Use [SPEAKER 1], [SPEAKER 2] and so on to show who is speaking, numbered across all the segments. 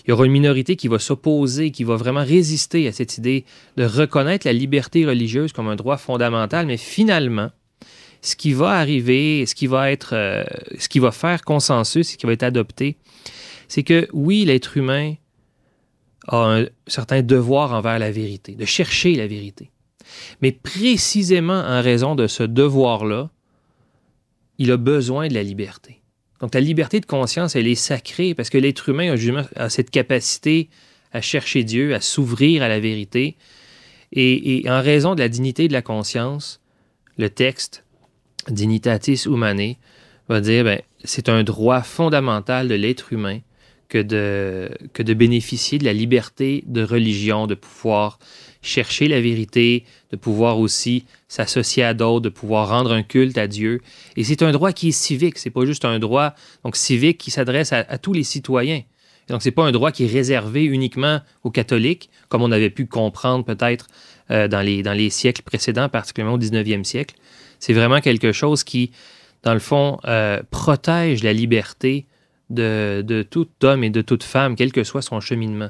[SPEAKER 1] Il y aura une minorité qui va s'opposer, qui va vraiment résister à cette idée de reconnaître la liberté religieuse comme un droit fondamental, mais finalement, ce qui va arriver, ce qui va faire consensus, ce qui va être adopté, c'est que oui, l'être humain a un certain devoir envers la vérité, de chercher la vérité. Mais précisément en raison de ce devoir-là, il a besoin de la liberté. Donc la liberté de conscience, elle est sacrée parce que l'être humain a cette capacité à chercher Dieu, à s'ouvrir à la vérité. Et en raison de la dignité de la conscience, le texte Dignitatis Humanae va dire c'est un droit fondamental de l'être humain que de bénéficier de la liberté de religion, de pouvoir chercher la vérité, de pouvoir aussi s'associer à d'autres, de pouvoir rendre un culte à Dieu. Et c'est un droit qui est civique, c'est pas juste un droit donc civique qui s'adresse à tous les citoyens. Et donc c'est pas un droit qui est réservé uniquement aux catholiques, comme on avait pu comprendre peut-être dans les siècles précédents, particulièrement au 19e siècle. C'est vraiment quelque chose qui, dans le fond, protège la liberté de tout homme et de toute femme, quel que soit son cheminement.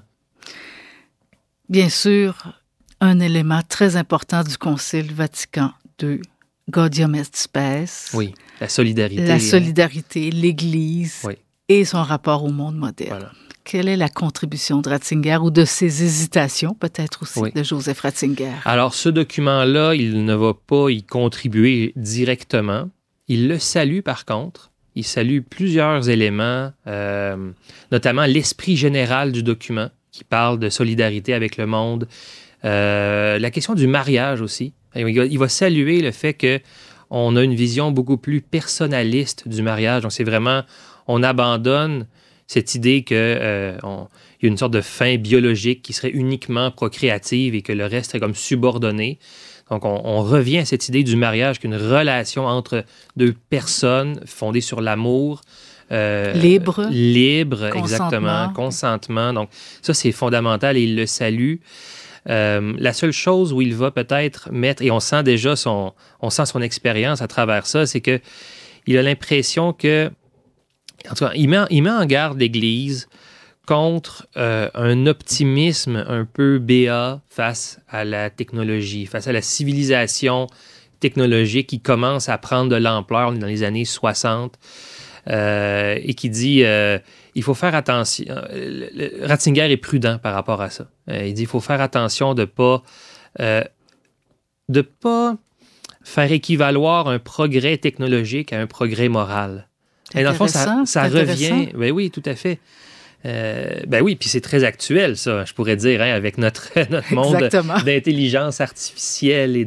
[SPEAKER 2] Bien sûr, un élément très important du Concile Vatican II, Gaudium et Spes.
[SPEAKER 1] Oui, la solidarité.
[SPEAKER 2] La solidarité, l'Église
[SPEAKER 1] oui.
[SPEAKER 2] Et son rapport au monde moderne.
[SPEAKER 1] Voilà.
[SPEAKER 2] Quelle est la contribution de Ratzinger ou de ses hésitations, peut-être aussi, de Joseph Ratzinger?
[SPEAKER 1] Alors, ce document-là, il ne va pas y contribuer directement. Il le salue, par contre. Il salue plusieurs éléments, notamment l'esprit général du document, qui parle de solidarité avec le monde. La question du mariage aussi. Il va saluer le fait qu'on a une vision beaucoup plus personnaliste du mariage. Donc, c'est vraiment, on abandonne cette idée qu'il y a une sorte de fin biologique qui serait uniquement procréative et que le reste serait comme subordonné. Donc, on revient à cette idée du mariage, qu'une relation entre deux personnes fondée sur l'amour.
[SPEAKER 2] Libre,
[SPEAKER 1] exactement, consentement. Donc, ça, c'est fondamental et il le salue. La seule chose où il va peut-être mettre, et on sent déjà son expérience à travers ça, c'est que il a l'impression que, en tout cas, il met en garde l'Église contre un optimisme un peu béat face à la technologie, face à la civilisation technologique qui commence à prendre de l'ampleur dans les années 60 et qui dit il faut faire attention. Ratzinger est prudent par rapport à ça. Il dit il faut faire attention de pas faire équivaloir un progrès technologique à un progrès moral. Et dans le fond, ça revient. Ben oui, tout à fait. Ben oui, puis c'est très actuel, ça, je pourrais dire, hein, avec notre monde d'intelligence artificielle et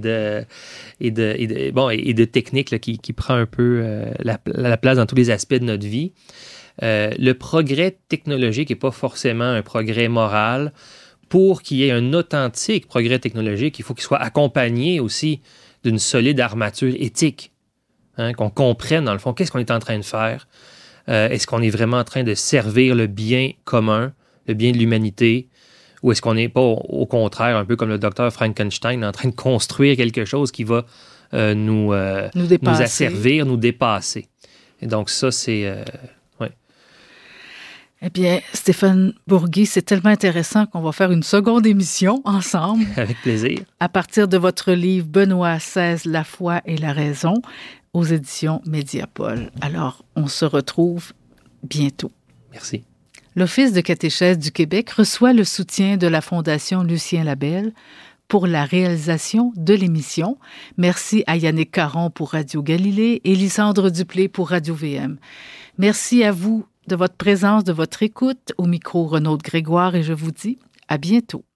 [SPEAKER 1] de technique là, qui prend un peu la place dans tous les aspects de notre vie. Le progrès technologique n'est pas forcément un progrès moral. Pour qu'il y ait un authentique progrès technologique, il faut qu'il soit accompagné aussi d'une solide armature éthique. Hein, qu'on comprenne, dans le fond, qu'est-ce qu'on est en train de faire. Est-ce qu'on est vraiment en train de servir le bien commun, le bien de l'humanité, ou est-ce qu'on n'est pas, au contraire, un peu comme le docteur Frankenstein, en train de construire quelque chose qui va nous asservir, nous dépasser. Et donc ça, c'est...
[SPEAKER 2] Eh bien, Stéphane Bourgui, c'est tellement intéressant qu'on va faire une seconde émission ensemble.
[SPEAKER 1] Avec plaisir.
[SPEAKER 2] À partir de votre livre « Benoît XVI, la foi et la raison » aux éditions Mediapol. Alors, on se retrouve bientôt.
[SPEAKER 1] Merci.
[SPEAKER 2] L'Office de catéchèse du Québec reçoit le soutien de la Fondation Lucien Labelle pour la réalisation de l'émission. Merci à Yannick Caron pour Radio Galilée et Lysandre Duplé pour Radio VM. Merci à vous de votre présence, de votre écoute. Au micro, Renaud Grégoire, et je vous dis à bientôt.